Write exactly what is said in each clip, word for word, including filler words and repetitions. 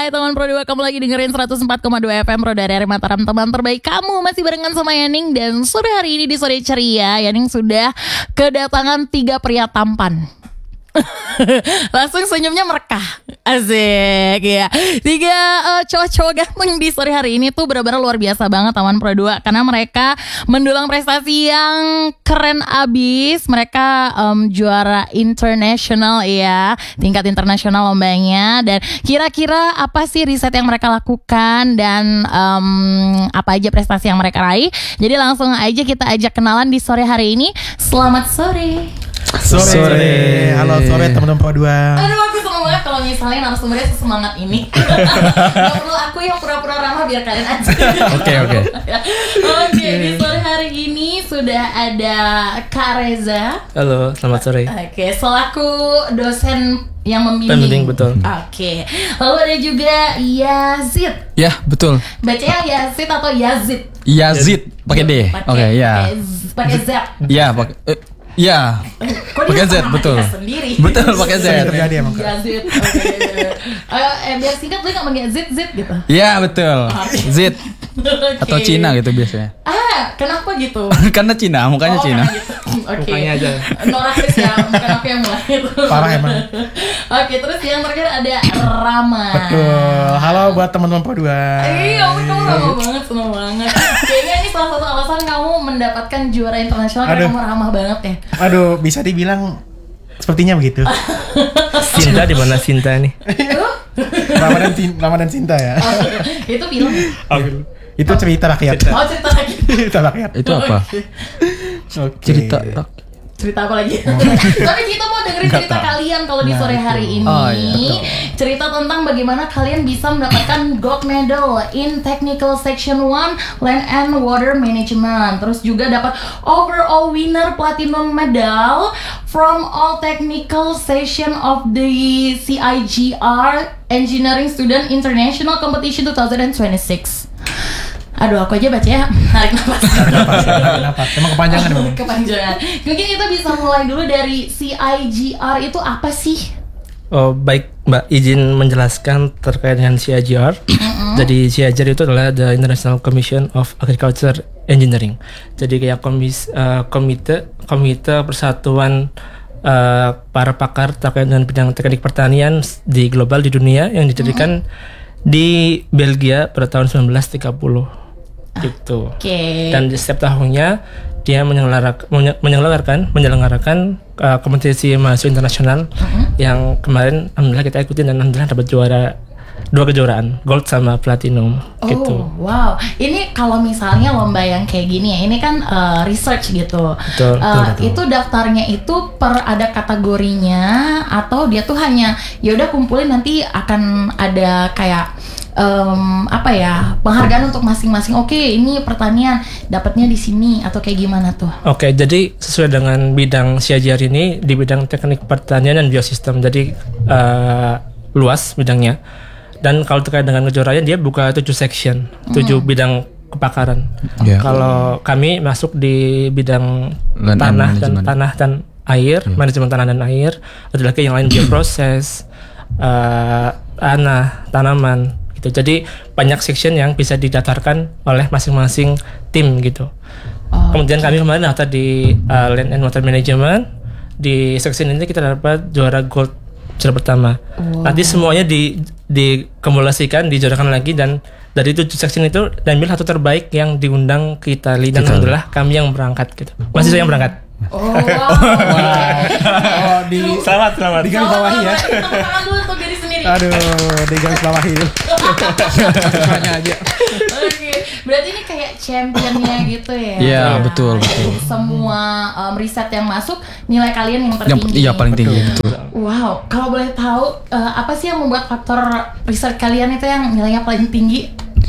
Hai teman Pro dua, kamu lagi dengerin seratus empat koma dua F M Pro dari Mataram, teman terbaik kamu. Masih barengan sama Yaning. Dan sore hari ini di Sore Ceria, Yaning sudah kedatangan tiga pria tampan. Langsung senyumnya merekah. Asik ya. Tiga uh, cowok-cowok ganteng di sore hari ini tuh benar-benar luar biasa banget teman Pro dua. Karena mereka mendulang prestasi yang keren abis. Mereka um, juara internasional ya, tingkat internasional lombanya. Dan kira-kira apa sih riset yang mereka lakukan, dan um, apa aja prestasi yang mereka raih. Jadi langsung aja kita ajak kenalan di sore hari ini. Selamat sore. Sore. Sore. Halo sore teman-teman Pro dua. Aduh, aku seneng banget kalau misalnya narasumbernya sesemangat ini. Gak perlu aku yang pura-pura ramah, biar kalian aja. Oke oke. Oke, di sore hari ini sudah ada Kak Reza. Halo, selamat sore. Oke, selaku dosen yang membimbing. Pembimbing, betul. Oke. Lalu ada juga Yazid. Ya betul. Bacanya Yazid atau Yazid? Yazid pakai D. Pakai- Oke ya. pakai Z- Pakai Z. Ya pakai. eh, Ya. Kok Pakai Z, sama betul. dia sendiri? Betul pakai Z. Sering terjadi emang. Yazid. Oke. Ayo, eh, biar singkat boleh nggak manggil Zid Zid gitu? Ya betul. Zid Oke. atau Cina gitu biasanya. Ah, kenapa gitu? Karena Cina, mukanya Oh, Cina. karena gitu. Oke. Mukanya aja. Norakis ya, bukan aku yang mulai itu. Parah emang. Oke, terus yang terakhir ada Rama. Betul. Halo buat teman-teman Pro dua. Iya, ampun, kamu ramah banget, seneng banget. Kayaknya ini salah satu alasan kamu mendapatkan juara internasional karena Aduh. kamu ramah banget ya. Aduh, bisa dibilang sepertinya begitu. Sinta di mana Sinta nih? Ramadan Sin- Ramadan Cinta ya. Itu film. Itu cerita rakyat. Oh, cerita lagi. Cerita rakyat. Itu apa? Oke. Cerita. Cerita apa lagi? Tapi kita mau dengerin Nggak cerita tahu. kalian kalau di Nah, sore itu. hari ini. Oh, iya, betul. Cerita tentang bagaimana kalian bisa mendapatkan gold medal in technical section one land and water management. Terus juga dapat overall winner platinum medal from all technical section of the C I G R Engineering Student International Competition twenty twenty-six. Aduh, aku aja baca ya, tarik nafas. Kenapa? Emang kepanjangan emang. Kepanjangan. Mungkin kita bisa mulai dulu dari C I G R itu apa sih? Oh baik Mbak, izin menjelaskan terkait dengan C I G R. Jadi C I G R itu adalah the International Commission of Agriculture Engineering. Jadi kayak komis, uh, komite komite persatuan uh, para pakar terkait dengan bidang teknik pertanian di global, di dunia, yang didirikan di Belgia pada tahun sembilan belas tiga puluh gitu. Oke. Dan di setiap tahunnya dia menyelenggarakan menyelenggarakan menyelenggarakan uh, kompetisi mahasiswa internasional yang kemarin alhamdulillah kita ikutin, dan alhamdulillah dapat juara dua kejuaraan, gold sama platinum Oh, gitu. wow. Ini kalau misalnya lomba yang kayak gini ya, ini kan uh, research gitu. Betul, Uh, betul, betul. Itu daftarnya itu per ada kategorinya, atau dia tuh hanya ya udah kumpulin, nanti akan ada kayak um, apa ya, penghargaan untuk masing-masing. Oke, ini pertanian dapatnya di sini, atau kayak gimana tuh? Oke, jadi sesuai dengan bidang C I G R ini di bidang teknik pertanian dan biosistem, jadi uh, luas bidangnya. Dan kalau terkait dengan kejuaraan, dia buka tujuh section, tujuh bidang kepakaran. Ya. Kalau kami masuk di bidang Land and tanah dan management. tanah dan air, Ya. manajemen tanah dan air. Ada lagi yang lain bioproses, uh, tanah, tanaman. Gitu. Jadi banyak section yang bisa didatarkan oleh masing-masing tim gitu. Oh, Kemudian kami kemarin daftar di uh, Land and Water Management. Di section ini kita dapat juara gold, juara pertama. Wow. Nanti semuanya di dikumulasikan, dijodohkan lagi, dan dari tujuh section itu diambil satu terbaik yang diundang ke Itali, dan Itali. alhamdulillah kami yang berangkat gitu. Masih saya yang berangkat. Oh, wow. Oh, di Selamat, selamat. di garis bawahi ya. Tepuk tangan dulu untuk diri sendiri. Aduh, di garis bawahi itu. Tanya aja. Oke, berarti ini kayak championnya gitu ya? Iya, Nah, betul, jadi betul. semua um, riset yang masuk, nilai kalian yang Yang tertinggi. iya paling tinggi betul. Wow, kalau boleh tahu uh, apa sih yang membuat faktor riset kalian itu yang nilainya paling tinggi?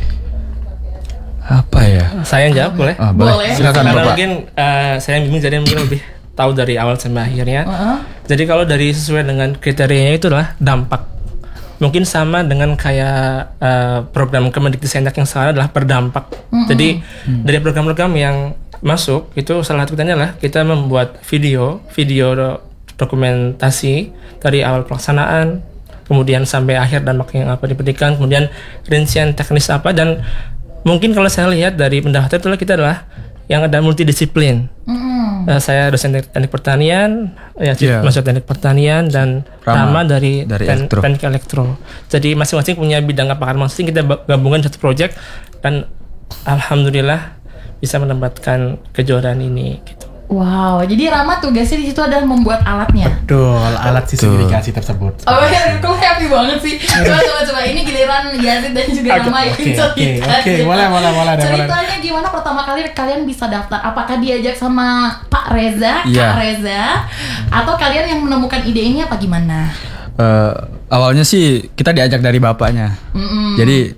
Apa ya? Saya yang jawab boleh? Ah, boleh. Boleh. Silakan Karena Bapak. mungkin uh, saya yang bimbing, jadi mungkin lebih tahu dari awal sampai akhirnya. Uh-huh. Jadi kalau dari sesuai dengan kriterianya itu adalah dampak. Mungkin sama dengan kayak uh, program Kemendikbudristek yang salah adalah berdampak. Jadi dari program-program yang masuk itu salah satu kitanya adalah kita membuat video, video do- dokumentasi dari awal pelaksanaan kemudian sampai akhir dampak yang apa diberikan, kemudian rincian teknis apa, dan mungkin kalau saya lihat dari pendaftar itulah kita adalah yang ada multidisiplin. Mm-hmm. Uh, saya dosen teknik, teknik pertanian, ya yeah. masuk teknik pertanian, dan Rama, Rama dari, dari ten, elektro. teknik elektro. Jadi masing-masing punya bidang apakah masing kita gabungan satu project, dan alhamdulillah bisa mendapatkan kejuaraan ini gitu. Wow, jadi Rama tugasnya di situ adalah membuat alatnya. Betul, alat sistem irigasi tersebut. Oh ya, kok happy banget sih. Coba coba coba ini giliran Yazid dan juga Rama yang cerita. Oke, oke, boleh boleh boleh. Ceritanya gimana pertama kali kalian bisa daftar? Apakah diajak sama Pak Reza, yeah. Kak Reza, atau kalian yang menemukan ide ini apa gimana? Uh, awalnya sih kita diajak dari bapaknya. Mm-mm. Jadi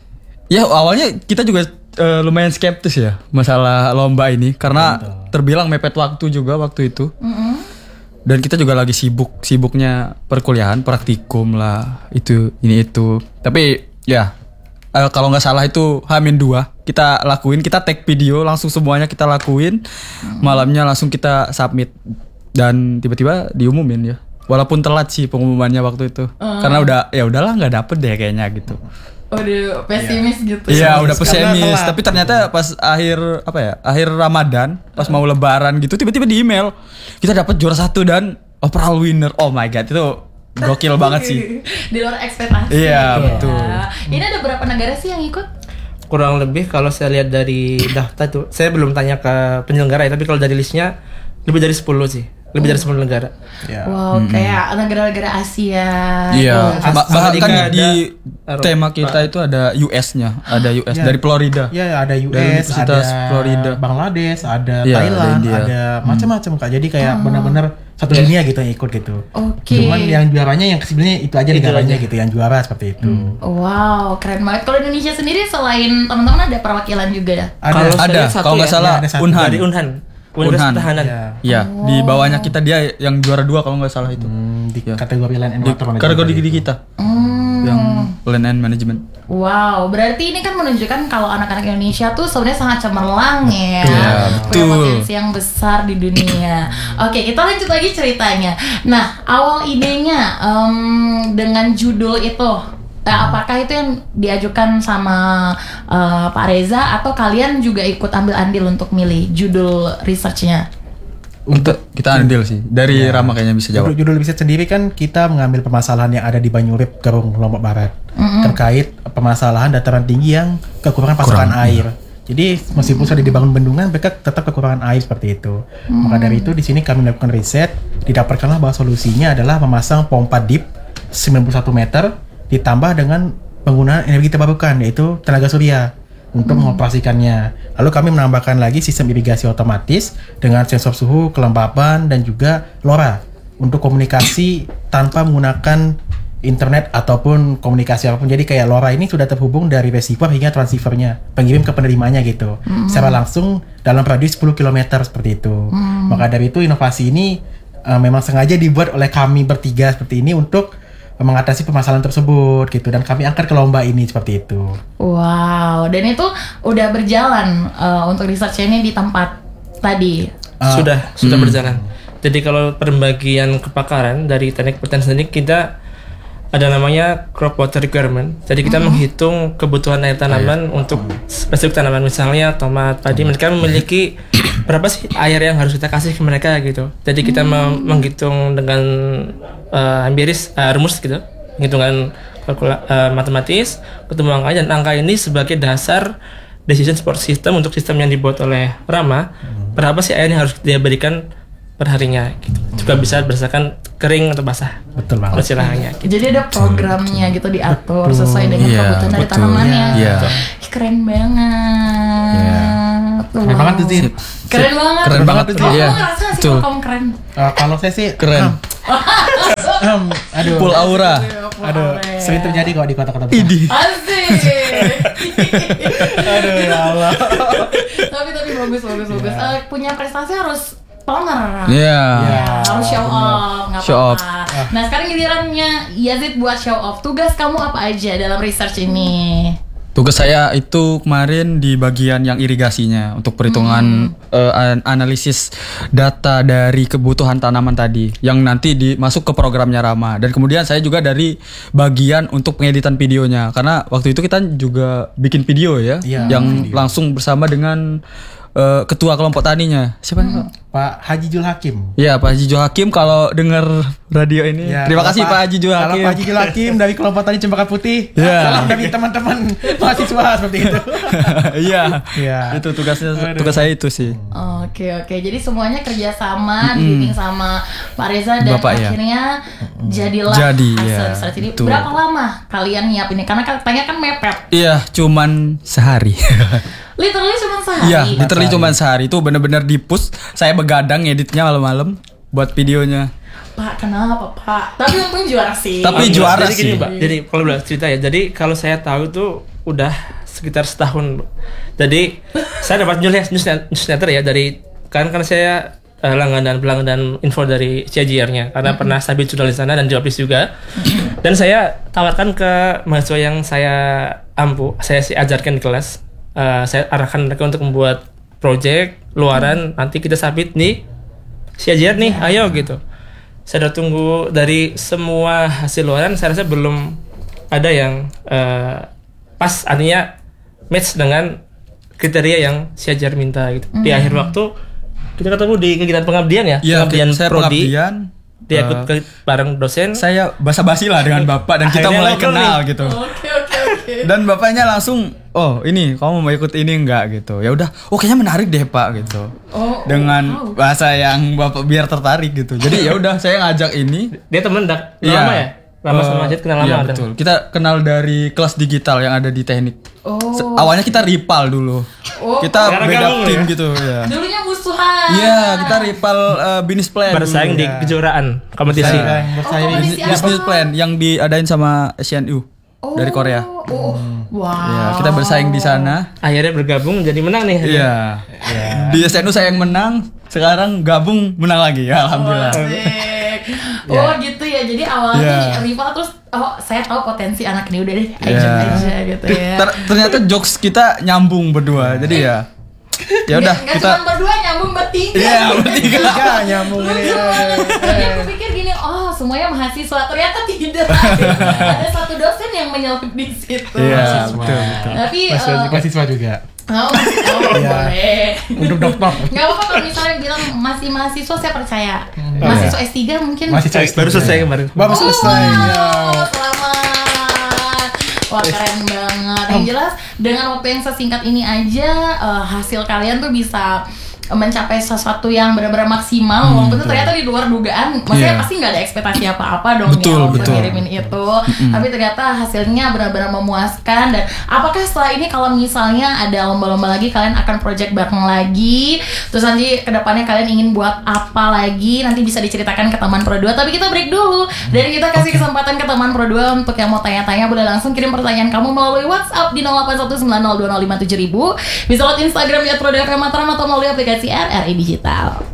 ya awalnya kita juga uh, lumayan skeptis ya masalah lomba ini karena Betul. terbilang mepet waktu juga waktu itu. Mm-hmm. Dan kita juga lagi sibuk sibuknya perkuliahan, praktikum lah, itu ini itu. Tapi ya uh, kalau nggak salah itu H minus dua kita lakuin, kita take video langsung semuanya kita lakuin. Mm-hmm. Malamnya langsung kita submit dan tiba-tiba diumumin ya. Walaupun telat sih pengumumannya waktu itu. Uh. Karena udah ya udahlah nggak dapet deh kayaknya gitu. Udah pesimis yeah. gitu. Iya, udah pesimis. Tapi ternyata pas akhir apa ya? Akhir Ramadan, pas mau lebaran gitu tiba-tiba di email kita dapat juara satu dan overall winner. Oh my god, itu gokil banget sih. Di luar ekspektasi. Iya, yeah, betul. Ini ada berapa negara sih yang ikut? Kurang lebih kalau saya lihat dari daftar tuh, saya belum tanya ke penyelenggara ya, tapi kalau dari listnya lebih dari sepuluh sih. Lebih dari sepuluh negara. Yeah. Wow, mm-hmm. kayak negara-negara Asia. Iya. Yeah. Bah- bahkan di ada, tema kita itu ada U S-nya, ada U S yeah. dari Florida. Iya, yeah, ada U S, ada Florida, Bangladesh, ada yeah, Thailand, ada, ada macam-macam Kak. Jadi kayak oh. benar-benar satu dunia gitu yang ikut gitu. Oke. Okay. Cuman yang juaranya yang sebenarnya itu aja negaranya gitu, yang juara seperti itu. Hmm. Wow, keren banget. Kalau Indonesia sendiri selain teman-teman ada perwakilan juga dah. Ada, kalau ada. Kalau nggak ya, salah ya, Unhan. Dari Unhan. Universitas Pertahanan. Iya, oh. Di bawahnya kita dia yang juara dua kalau nggak salah itu. Hmm, di ya. Kategori land and water management. Kategori di kita. Hmm. Yang land and management. Wow, berarti ini kan menunjukkan kalau anak-anak Indonesia tuh sebenarnya sangat cemerlang ya. Ya, punya potensi yang besar di dunia. Oke, kita lanjut lagi ceritanya. Nah, awal idenya um, dengan judul itu, Nah, apakah itu yang diajukan sama uh, Pak Reza atau kalian juga ikut ambil andil untuk milih judul researchnya? Untuk kita andil sih dari ya. Rama kayaknya bisa jawab. Judul, judul riset sendiri kan kita mengambil permasalahan yang ada di Banyurip, Garung, Lombok Barat, mm-hmm. terkait permasalahan dataran tinggi yang kekurangan pasokan Kurang, air. Ya. Jadi meskipun sudah dibangun bendungan, mereka tetap kekurangan air seperti itu. Mm-hmm. Maka dari itu di sini kami melakukan riset, didapatkanlah bahwa solusinya adalah memasang pompa deep sembilan puluh satu meter ditambah dengan penggunaan energi terbarukan yaitu tenaga surya untuk hmm. mengoperasikannya. Lalu kami menambahkan lagi sistem irigasi otomatis dengan sensor suhu, kelembapan dan juga LoRa untuk komunikasi tanpa menggunakan internet ataupun komunikasi apapun. Jadi kayak LoRa ini sudah terhubung dari receiver hingga transceivernya, pengirim ke penerimanya gitu. Hmm. Secara langsung dalam radius sepuluh kilometer seperti itu. Hmm. Maka dari itu inovasi ini uh, memang sengaja dibuat oleh kami bertiga seperti ini untuk mengatasi permasalahan tersebut gitu, dan kami angkat ke lomba ini seperti itu. Wow, dan itu udah berjalan uh, untuk research ini di tempat tadi. Uh, sudah sudah hmm. berjalan. Jadi kalau pembagian kepakaran dari teknik pertanian sendiri kita ada namanya crop water requirement. Jadi kita hmm. menghitung kebutuhan air tanaman oh, iya. untuk spesifik tanaman, misalnya tomat, padi. Mereka memiliki berapa sih air yang harus kita kasih ke mereka gitu. Jadi kita hmm. menghitung dengan uh, empiris, uh, rumus gitu, hitungan kalkula, uh, matematis, ketemu angka, dan angka ini sebagai dasar decision support system untuk sistem yang dibuat oleh Rama. Hmm. Berapa sih air yang harus dia berikan perharinya gitu. Hmm. Juga bisa berdasarkan kering atau basah. Betul banget. Persilahannya. Gitu. Jadi ada programnya gitu diatur betul. Sesuai dengan yeah, kebutuhan dari tanamannya. Yeah. Keren banget. Yeah. Wow. Keren banget tuh sih. Keren banget. Keren banget tuh. Kamu ngerasa sih kalau kamu keren? Uh, kalau saya sih keren. um, aduh. Full aura. Aduh, sering terjadi kok di kota-kota besar. Asik. Aduh ya Allah. tapi tapi bagus bagus bagus. Yeah. Uh, punya prestasi harus pamer. Iya. Yeah. Yeah, harus show off, nggak show apa-apa. Off. Nah sekarang gilirannya Yazid buat show off. Tugas kamu apa aja dalam research ini? Tugas saya itu kemarin di bagian yang irigasinya untuk perhitungan hmm. uh, an- analisis data dari kebutuhan tanaman tadi yang nanti dimasuk ke programnya Rama. Dan kemudian saya juga dari bagian untuk pengeditan videonya karena waktu itu kita juga bikin video ya, ya yang video. langsung bersama dengan uh, ketua kelompok taninya. Siapa nih, Pak? Pak Haji Jul Hakim. Ya, Pak Haji Jul Hakim kalau dengar radio ini. Ya, terima kasih Pak Haji Jul Hakim. Kalau Pak Haji Jul Hakim dari kelompok tani Cempaka Putih. Ya. Salam dari teman-teman mahasiswa seperti itu. Iya. Ya. Itu tugasnya tugas saya itu sih. Oke oke, jadi semuanya kerjasama, dibimbing sama Pak Reza dan Bapak, ya. akhirnya jadilah Jadi, hasil ya, research ini. betul. Berapa lama kalian nyiapin ini? Karena katanya kan mepet. Iya, cuman sehari. Literally cuma sehari. Iya, literally cuman sehari itu benar-benar di-push. Saya begadang editnya malam-malam buat videonya. Pak, kenapa Pak? Tapi untung juara sih. Tapi Oh, juara jadi sih. gini, Mbak. Jadi kalau boleh cerita ya. Jadi kalau saya tahu tuh udah sekitar setahun. Jadi saya dapat news newsletter ya dari kan karena saya uh, langganan pelanggan info dari C J R-nya karena mm-hmm. pernah sabit sudah di sana dan jobis juga. Dan saya tawarkan ke mahasiswa yang saya ampu, saya sih ajarkan di kelas. Uh, saya arahkan mereka untuk membuat project luaran, hmm. nanti kita submit nih C J R nih, ya. Ayo gitu. Saya udah tunggu dari semua hasil luaran, saya rasa belum ada yang uh, pas, artinya match dengan kriteria yang C J R minta gitu. Hmm. Di akhir waktu kita ketemu di kegiatan pengabdian ya, Ya, pengabdian saya prodi. pengabdian. Dia ikut uh, ke bareng dosen. Saya basa-basi lah dengan Bapak dan kita Akhirnya mulai ngobrol kenal nih. gitu. Oke oke oke. Dan bapaknya langsung, oh ini kamu mau ikut ini enggak gitu. Ya udah, oh kayaknya menarik deh Pak gitu. Oh, Dengan wow. bahasa yang bapak biar tertarik gitu. Jadi ya udah saya ngajak ini. Dia temen dak Iya. lama ya? Lama sama Majid kenal lama Iya ada. betul. Kita kenal dari kelas digital yang ada di teknik. Oh. Se- Awalnya kita rival dulu. Oh. Kita Sekarang beda gabung tim ya? gitu ya. Dulunya musuhan. Iya, kita rival uh, business plan. Bersaing dulu. di kejuaraan kompetisi. Bersaing, bersaing. Oh, Business, kompetisi business apa? plan yang diadain sama Asian U Oh, dari Korea. Oh, wow. Ya, kita bersaing di sana. Akhirnya bergabung jadi menang nih. Iya. Di S N U saya yang menang, sekarang gabung menang lagi. Ya, alhamdulillah. Oh, asik. Oh gitu ya, jadi awalnya Yeah. rival terus oh saya tahu potensi anak ini udah deh aja Yeah. aja gitu ya. Ter- ternyata jokes kita nyambung berdua. Jadi ya ya udah Nggak kita cuma berdua, nyambung bertiga. Iya, bertiga. Tiga nyambung ini. Tadi aku pikir gini, oh semuanya mahasiswa, ternyata tidak. Ada satu dosen yang menyelip di situ. Iya, Mahasiswa. betul, betul. Tapi Mahasiswa, eh, mahasiswa juga. oh, oh Iya. boleh. Untuk dokter. Nggak apa-apa kalau misalnya bilang masih mahasiswa, saya percaya. Oh, Mahasiswa iya. S tiga mungkin. Mahasiswa S tiga. Baru selesai kemarin. Baru selesai. Oh, Ya. wow, selamat. Wah keren banget. Yang jelas dengan waktu yang sesingkat ini aja uh, hasil kalian tuh bisa mencapai sesuatu yang benar-benar maksimal Hmm, walaupun itu ternyata di luar dugaan. Maksudnya Iya. pasti nggak ada ekspektasi apa-apa dong Betul, ya waktu betul. ngirimin itu. Tapi ternyata hasilnya benar-benar memuaskan. Dan apakah setelah ini kalau misalnya ada lomba-lomba lagi kalian akan project bareng lagi? Terus nanti kedepannya kalian ingin buat apa lagi? Nanti bisa diceritakan ke teman Pro dua. Tapi kita break dulu dan kita kasih kesempatan ke teman Pro dua untuk yang mau tanya-tanya boleh langsung kirim pertanyaan kamu melalui WhatsApp di nol delapan satu sembilan nol dua nol lima tujuh nol nol nol. Bisa lewat Instagram ya Pro dua F M Mataram atau melalui aplikasi R R I Digital.